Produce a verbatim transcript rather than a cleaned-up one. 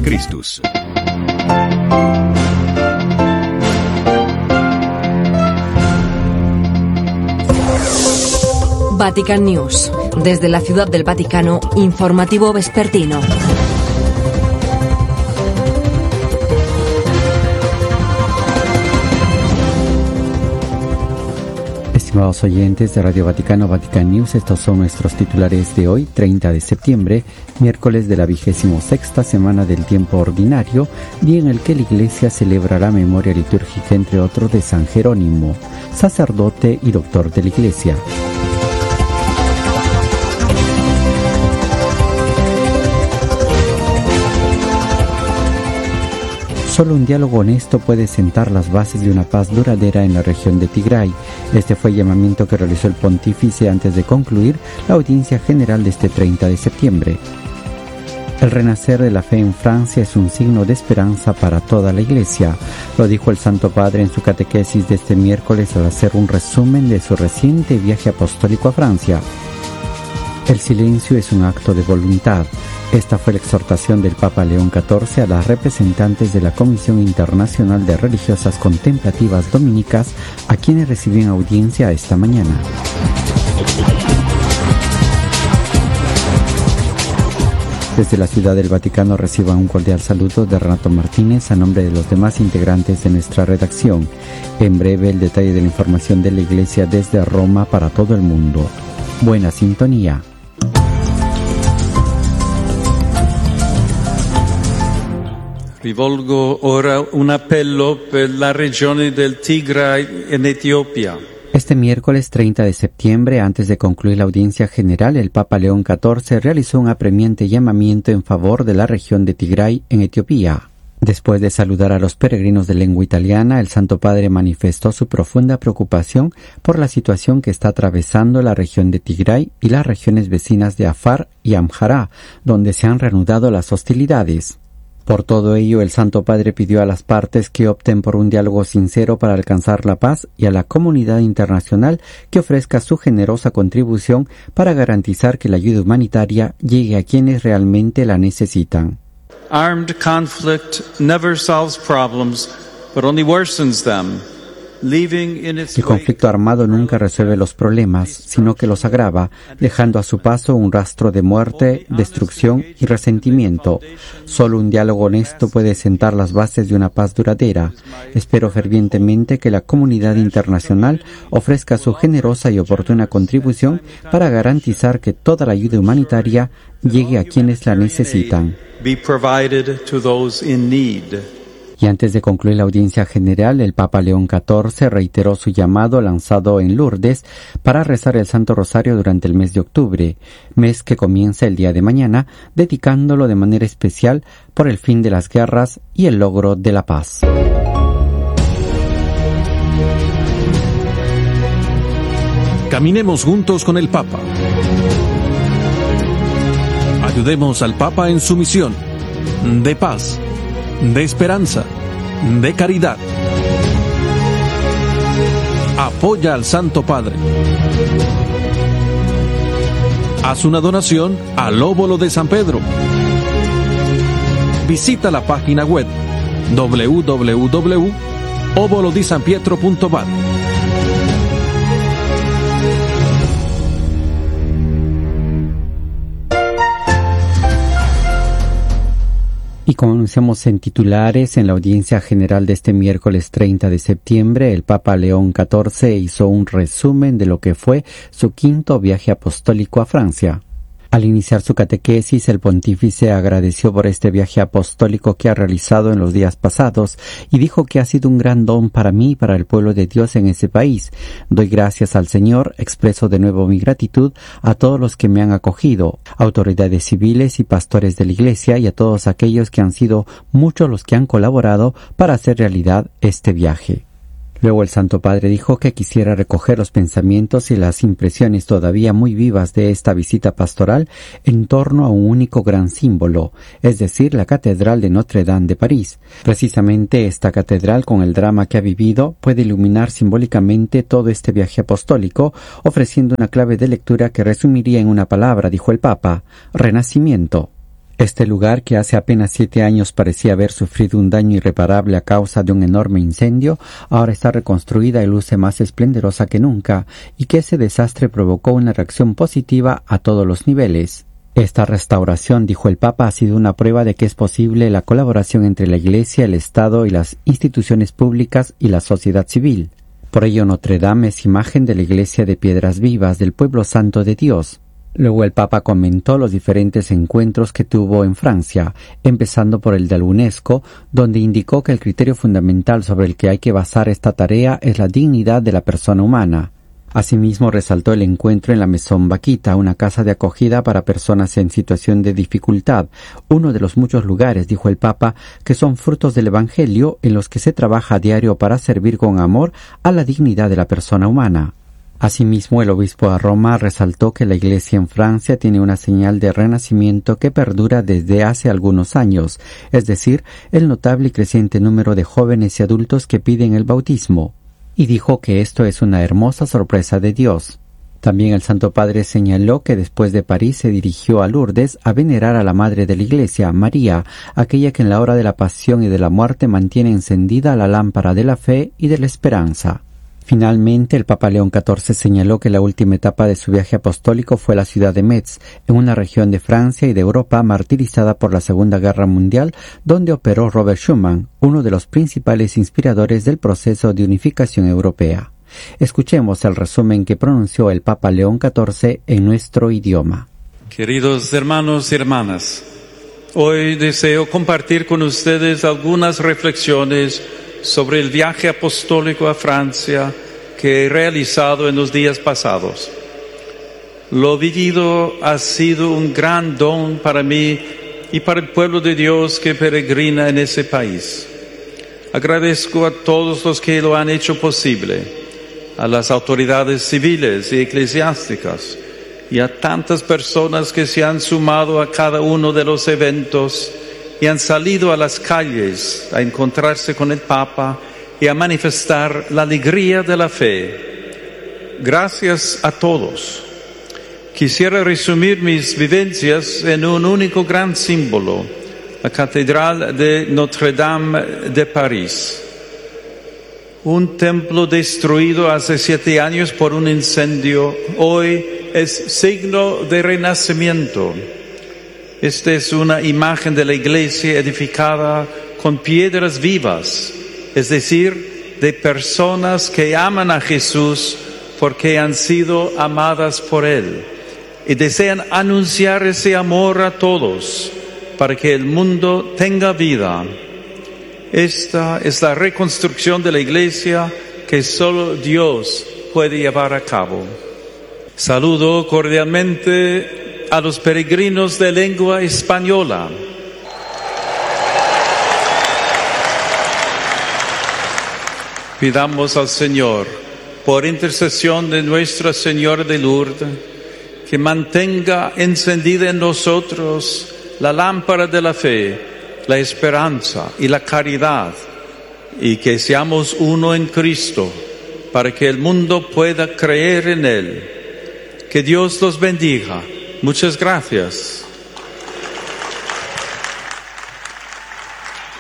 Christus. Vatican News. Desde la Ciudad del Vaticano, informativo vespertino. Estimados oyentes de Radio Vaticano, Vatican News, estos son nuestros titulares de hoy, treinta de septiembre, miércoles de la vigésimo sexta semana del tiempo ordinario, día en el que la Iglesia celebra la memoria litúrgica, entre otros, de San Jerónimo, sacerdote y doctor de la Iglesia. Solo un diálogo honesto puede sentar las bases de una paz duradera en la región de Tigray. Este fue el llamamiento que realizó el pontífice antes de concluir la audiencia general de este treinta de septiembre. El renacer de la fe en Francia es un signo de esperanza para toda la Iglesia, lo dijo el Santo Padre en su catequesis de este miércoles al hacer un resumen de su reciente viaje apostólico a Francia. El silencio es un acto de voluntad. Esta fue la exhortación del Papa León catorce a las representantes de la Comisión Internacional de Religiosas Contemplativas Dominicas, a quienes recibían audiencia esta mañana. Desde la Ciudad del Vaticano reciban un cordial saludo de Renato Martínez a nombre de los demás integrantes de nuestra redacción. En breve el detalle de la información de la Iglesia desde Roma para todo el mundo. Buena sintonía. Rivolgo ora un appello per la regione del Tigray en Etiopía. Este miércoles treinta de septiembre, antes de concluir la audiencia general, el Papa León catorce realizó un apremiante llamamiento en favor de la región de Tigray en Etiopía. Después de saludar a los peregrinos de lengua italiana, el Santo Padre manifestó su profunda preocupación por la situación que está atravesando la región de Tigray y las regiones vecinas de Afar y Amhara, donde se han reanudado las hostilidades. Por todo ello, el Santo Padre pidió a las partes que opten por un diálogo sincero para alcanzar la paz y a la comunidad internacional que ofrezca su generosa contribución para garantizar que la ayuda humanitaria llegue a quienes realmente la necesitan. Armed conflict never solves problems, but only worsens them. El conflicto armado nunca resuelve los problemas, sino que los agrava, dejando a su paso un rastro de muerte, destrucción y resentimiento. Solo un diálogo honesto puede sentar las bases de una paz duradera. Espero fervientemente que la comunidad internacional ofrezca su generosa y oportuna contribución para garantizar que toda la ayuda humanitaria llegue a quienes la necesitan. Y antes de concluir la audiencia general, el Papa León catorce reiteró su llamado lanzado en Lourdes para rezar el Santo Rosario durante el mes de octubre, mes que comienza el día de mañana, dedicándolo de manera especial por el fin de las guerras y el logro de la paz. Caminemos juntos con el Papa. Ayudemos al Papa en su misión de paz, de esperanza, de caridad. Apoya al Santo Padre. Haz una donación al Óbolo de San Pedro. Visita la página web doble u doble u doble u punto óbolo di san pietro punto va. Y como anunciamos en titulares, en la audiencia general de este miércoles treinta de septiembre, el Papa León catorce hizo un resumen de lo que fue su quinto viaje apostólico a Francia. Al iniciar su catequesis, el pontífice agradeció por este viaje apostólico que ha realizado en los días pasados y dijo que ha sido un gran don para mí y para el pueblo de Dios en ese país. Doy gracias al Señor, expreso de nuevo mi gratitud a todos los que me han acogido, autoridades civiles y pastores de la Iglesia y a todos aquellos que han sido muchos los que han colaborado para hacer realidad este viaje. Luego el Santo Padre dijo que quisiera recoger los pensamientos y las impresiones todavía muy vivas de esta visita pastoral en torno a un único gran símbolo, es decir, la Catedral de Notre Dame de París. Precisamente esta catedral, con el drama que ha vivido, puede iluminar simbólicamente todo este viaje apostólico, ofreciendo una clave de lectura que resumiría en una palabra, dijo el Papa: renacimiento. Este lugar, que hace apenas siete años parecía haber sufrido un daño irreparable a causa de un enorme incendio, ahora está reconstruida y luce más esplendorosa que nunca, y que ese desastre provocó una reacción positiva a todos los niveles. Esta restauración, dijo el Papa, ha sido una prueba de que es posible la colaboración entre la Iglesia, el Estado y las instituciones públicas y la sociedad civil. Por ello, Notre Dame es imagen de la Iglesia de Piedras Vivas, del pueblo santo de Dios. Luego el Papa comentó los diferentes encuentros que tuvo en Francia, empezando por el de la UNESCO, donde indicó que el criterio fundamental sobre el que hay que basar esta tarea es la dignidad de la persona humana. Asimismo, resaltó el encuentro en la Maison Vaquita, una casa de acogida para personas en situación de dificultad, uno de los muchos lugares, dijo el Papa, que son frutos del Evangelio en los que se trabaja a diario para servir con amor a la dignidad de la persona humana. Asimismo, el obispo de Roma resaltó que la Iglesia en Francia tiene una señal de renacimiento que perdura desde hace algunos años, es decir, el notable y creciente número de jóvenes y adultos que piden el bautismo, y dijo que esto es una hermosa sorpresa de Dios. También el Santo Padre señaló que después de París se dirigió a Lourdes a venerar a la Madre de la Iglesia, María, aquella que en la hora de la pasión y de la muerte mantiene encendida la lámpara de la fe y de la esperanza. Finalmente, el Papa León catorce señaló que la última etapa de su viaje apostólico fue la ciudad de Metz, en una región de Francia y de Europa martirizada por la Segunda Guerra Mundial, donde operó Robert Schuman, uno de los principales inspiradores del proceso de unificación europea. Escuchemos el resumen que pronunció el Papa León catorce en nuestro idioma. Queridos hermanos y hermanas, hoy deseo compartir con ustedes algunas reflexiones sobre el viaje apostólico a Francia que he realizado en los días pasados. Lo vivido ha sido un gran don para mí y para el pueblo de Dios que peregrina en ese país. Agradezco a todos los que lo han hecho posible, a las autoridades civiles y eclesiásticas y a tantas personas que se han sumado a cada uno de los eventos y han salido a las calles a encontrarse con el Papa y a manifestar la alegría de la fe. Gracias a todos. Quisiera resumir mis vivencias en un único gran símbolo, la Catedral de Notre Dame de París. Un templo destruido hace siete años por un incendio, hoy es signo de renacimiento. Esta es una imagen de la iglesia edificada con piedras vivas, es decir, de personas que aman a Jesús porque han sido amadas por Él y desean anunciar ese amor a todos para que el mundo tenga vida. Esta es la reconstrucción de la iglesia que solo Dios puede llevar a cabo. Saludo cordialmente a los peregrinos de lengua española. Pidamos al Señor, por intercesión de Nuestra Señora de Lourdes, que mantenga encendida en nosotros la lámpara de la fe, la esperanza y la caridad, y que seamos uno en Cristo, para que el mundo pueda creer en Él. Que Dios los bendiga. Muchas gracias.